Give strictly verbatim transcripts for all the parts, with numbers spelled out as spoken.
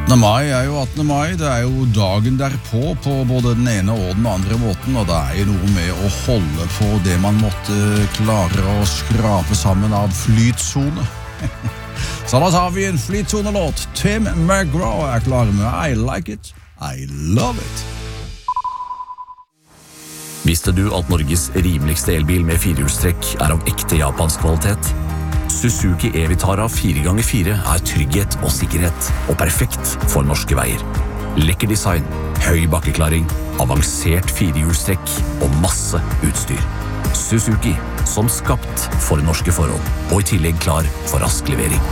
attende mai er jo attende mai, det er jo dagen derpå på både den ene og den andre måten, og det er jo noe med å holde på det man måtte klare å skrape sammen av flytsone. Så da tar vi en flytsone-låt. Tim McGraw er klar med I Like It, I Love It. Visste du at Norges rimeligste elbil med firehjulstrekk er av ekte japansk kvalitet? Suzuki E-Vitara fire ganger fire er trygghet og sikkerhet, og perfekt for norske veier. Lekker design, høy bakkeklaring, avansert firehjulstrekk og masse utstyr. Suzuki, som skapt for norske forhold, og i tillegg klar for rask levering.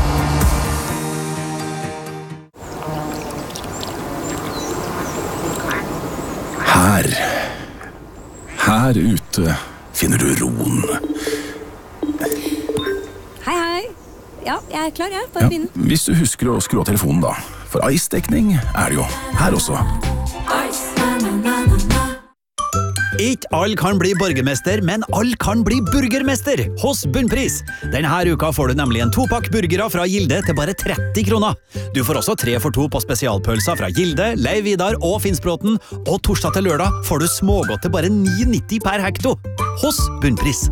Her, her ute finner du roen. Hei, hei. Ja, jeg er klar, jeg. Bare begynn. Ja, hvis du husker å skru av telefonen da. For Ice-dekning er det jo her også. Ikke alle kan bli borgermester, men alle kan bli burgermester hos Bunnpris. Denne her uka får du nemlig en topakk burgere fra Gilde til bare tretti kroner. Du får også tre for to på spesialpølser fra Gilde, Leiv Vidar og Finnsbråten, og torsdag til lørdag får du smågodt til bare ni nitti per hekto hos Bunnpris.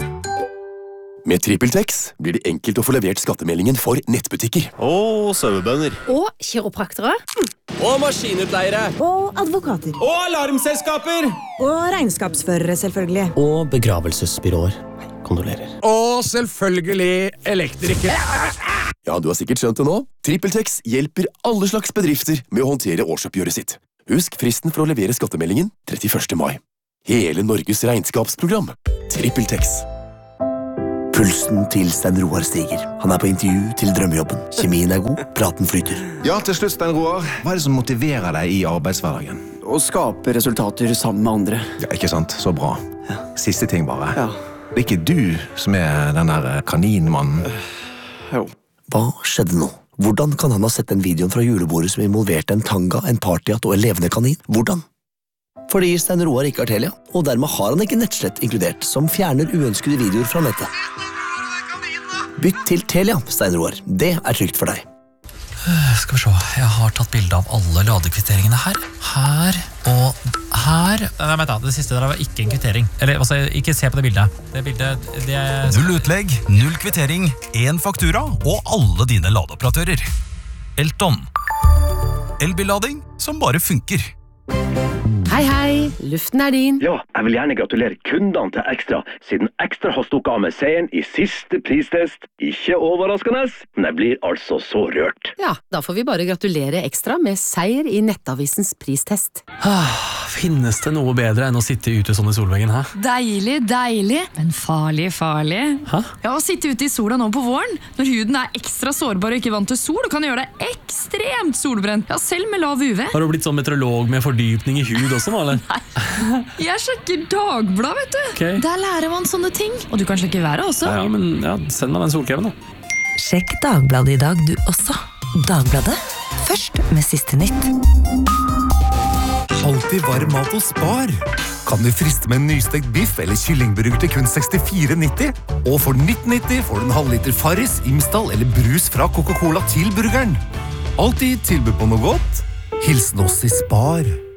Med TrippelTex blir det enkelt å få levert skattemeldingen for nettbutikker. Og sauebønder. Og kiropraktere. Og maskinutleiere. Og advokater. Og alarmselskaper. Og regnskapsførere, selvfølgelig. Og begravelsesbyråer. Kondolerer. Og selvfølgelig elektrikere. Ja, du har sikkert skjønt det nå. TrippelTex hjelper alle slags bedrifter med å håndtere årsoppgjøret sitt. Husk fristen for å levere skattemeldingen trettiførste mai. Hele Norges regnskapsprogram. TrippelTex. Pulsen til Stein Roar stiger. Han er på intervju til drømmejobben. Kjemien er god, praten flyter. Ja, til slutt, Stein Roar. Hva er det som motiverer deg i arbeidshverdagen? Å skape resultater sammen med andre. Ja, ikke sant? Så bra. Ja. Siste ting bare. Ja. Det er ikke du som er den der kaninmannen. Jo. Hva skjedde nå? Hvordan kan han ha sett den videoen fra julebordet som involverte en tanga, en partyhatt og en levende kanin? Hvordan? Fordi Stein Roar ikke har Telia, og dermed har han ikke nettslett inkludert, som fjerner uønskede videoer fra nettet. Bytt til Telia, Stein Roar. Det er trygt for deg. Skal vi se, jeg har tatt bilde av alle ladekvitteringene her. Her og her. Nei, vent da, det siste der var ikke en kvittering. Eller, altså, ikke se på det bildet. Det bildet, det er... Null utlegg, null kvittering, en faktura og alle dine ladeoperatører. Elton. Elbillading som bare funker. Hei, hei, luften er din. Ja, jeg vil gjerne gratulere kundene til Extra, siden Extra har stukket av med seieren i siste pristest. Ikke overraskende, men jeg blir altså så rørt. Ja, da får vi bare gratulere Extra med seier i Nettavisens pristest. Finnes det noe bedre enn å sitte ute sånn i solveggen, hæ? Deilig, deilig, men farlig, farlig. Hæ? Ja, å sitte ute i sola nå på våren, når huden er ekstra sårbar og ikke vant til sol, kan gjøre deg ekstremt solbrent. Ja, selv med lav U V. Har du blitt sånn meteorolog med fordypning i hud også nå, eller? Nei, jeg sjekker Dagblad, vet du. Okay. Der lærer man sånne ting. Og du kan sjekke været også. Ja, ja, men ja, send meg den solkremen da. Sjekk Dagbladet i dag du også. Dagbladet, først med siste nytt. Alltid varm mat og Spar. Kan du friste med en nystekt biff eller kyllingburger til kun sekstifire nitti? Og for nitten nitti får du en halvliter Farris, Imsdal eller brus fra Coca-Cola til burgeren. Alltid tilbud på noe godt. Hilsen oss i Spar.